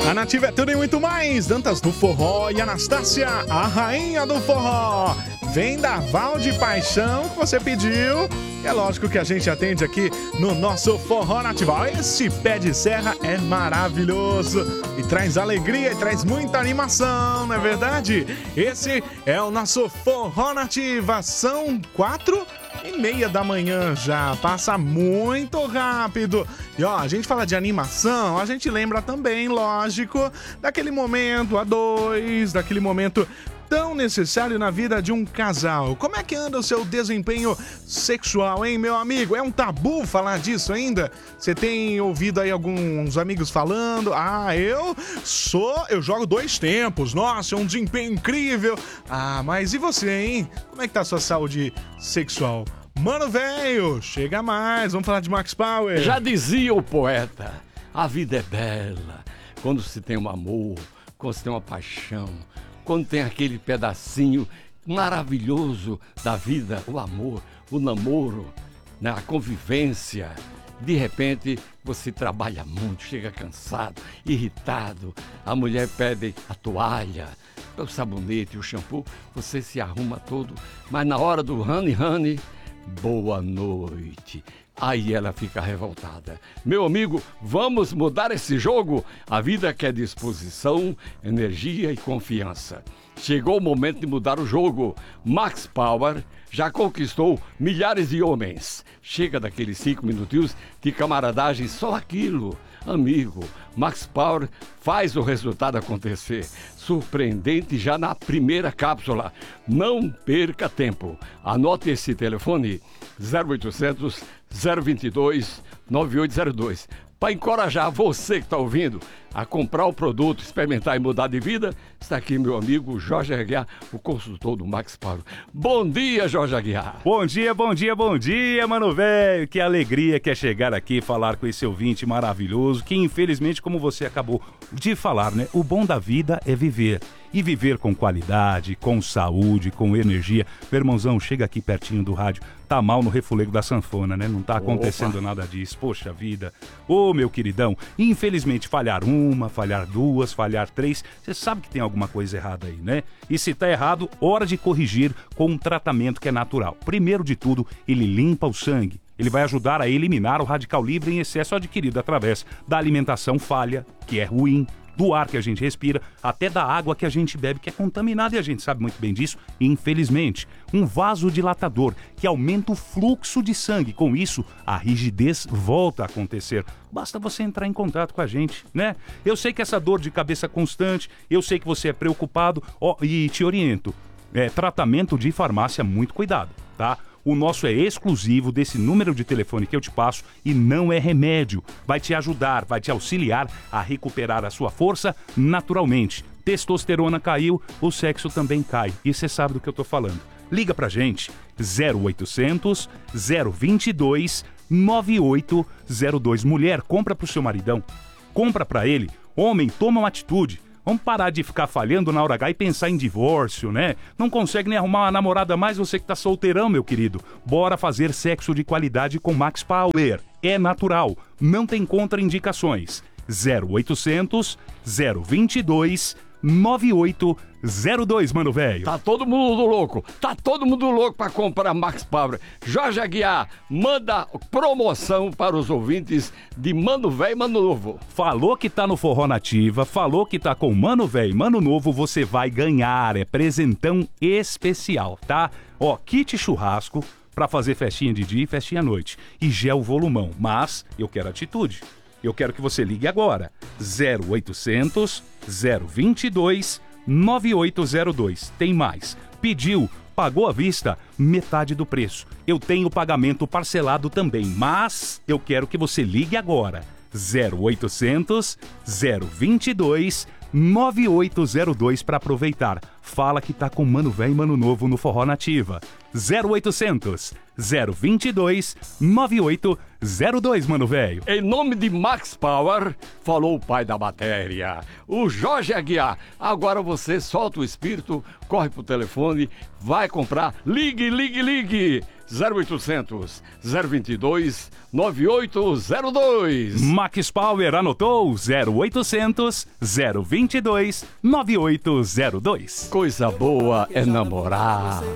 A Nativa é tudo e muito mais. Dantas do Forró e Anastácia, a rainha do forró. Vem da Val de Paixão que você pediu. E é lógico que a gente atende aqui no nosso Forró Nativa. Esse pé de serra é maravilhoso e traz alegria e traz muita animação, não é verdade? Esse é o nosso Forró Nativa. São 4:30 da manhã já, passa muito rápido. E ó, a gente fala de animação, a gente lembra também, lógico, daquele momento a dois, daquele momento tão necessário na vida de um casal. Como é que anda o seu desempenho sexual, hein, meu amigo? É um tabu falar disso ainda? Você tem ouvido aí alguns amigos falando, eu jogo 2 tempos, nossa, é um desempenho incrível. Mas e você, hein? Como é que tá a sua saúde sexual? Mano, velho, chega mais, vamos falar de Max Power. Já dizia o poeta, a vida é bela quando se tem um amor, quando se tem uma paixão, quando tem aquele pedacinho maravilhoso da vida, o amor, o namoro, né, a convivência. De repente, você trabalha muito, chega cansado, irritado, a mulher pede a toalha, o sabonete, o shampoo, você se arruma todo, mas na hora do honey, boa noite. Aí ela fica revoltada. Meu amigo, vamos mudar esse jogo? A vida quer disposição, energia e confiança. Chegou o momento de mudar o jogo. Max Power já conquistou milhares de homens. Chega daqueles 5 minutinhos de camaradagem, só aquilo. Amigo, Max Power faz o resultado acontecer. Surpreendente já na primeira cápsula. Não perca tempo. Anote esse telefone: 0800 022 9802. Para encorajar você que está ouvindo a comprar o produto, experimentar e mudar de vida, está aqui meu amigo Jorge Aguiar, o consultor do Max Power. Bom dia, Jorge Aguiar. Bom dia, mano velho. Que alegria que é chegar aqui e falar com esse ouvinte maravilhoso, que infelizmente, como você acabou de falar, né? O bom da vida é viver. E viver com qualidade, com saúde, com energia. Meu irmãozão, chega aqui pertinho do rádio. Tá mal no refulego da sanfona, né? Não tá acontecendo nada disso. Poxa vida. Ô, meu queridão, infelizmente falhar 1, falhar 2, falhar 3, você sabe que tem alguma coisa errada aí, né? E se tá errado, hora de corrigir com um tratamento que é natural. Primeiro de tudo, ele limpa o sangue. Ele vai ajudar a eliminar o radical livre em excesso adquirido através da alimentação falha, que é ruim, do ar que a gente respira, até da água que a gente bebe, que é contaminada, e a gente sabe muito bem disso, infelizmente. Um vasodilatador que aumenta o fluxo de sangue. Com isso, a rigidez volta a acontecer. Basta você entrar em contato com a gente, né? Eu sei que essa dor de cabeça constante, eu sei que você é preocupado, e te oriento. Tratamento de farmácia, muito cuidado, tá? O nosso é exclusivo desse número de telefone que eu te passo e não é remédio. Vai te ajudar, vai te auxiliar a recuperar a sua força naturalmente. Testosterona caiu, o sexo também cai. E você sabe do que eu tô falando. Liga pra gente, 0800 022 9802. Mulher, compra pro seu maridão. Compra pra ele. Homem, toma uma atitude. Vamos parar de ficar falhando na hora H e pensar em divórcio, né? Não consegue nem arrumar uma namorada mais, você que tá solteirão, meu querido. Bora fazer sexo de qualidade com Max Power. É natural, não tem contraindicações. 0800 022 9802, mano velho. Tá todo mundo louco pra comprar Max Power. Jorge Aguiar, manda promoção para os ouvintes de Mano Velho e Mano Novo. Falou que tá no Forró Nativa, falou que tá com Mano Velho e Mano Novo, você vai ganhar, é presentão especial, tá? Kit churrasco pra fazer festinha de dia e festinha à noite. E gel volumão, mas eu quero atitude. Eu quero que você ligue agora, 0800 022 9802. Tem mais. Pediu, pagou à vista, metade do preço. Eu tenho pagamento parcelado também, mas eu quero que você ligue agora, 0800 022 9802 para aproveitar. Fala que tá com Mano Velho e Mano Novo no Forró Nativa. 0800 022 9802, mano velho. Em nome de Max Power, falou o pai da matéria, o Jorge Aguiar. Agora você solta o espírito, corre pro telefone, vai comprar, ligue, 0800 022 9802. Max Power anotou 0800 022 9802. Coisa boa é namorar.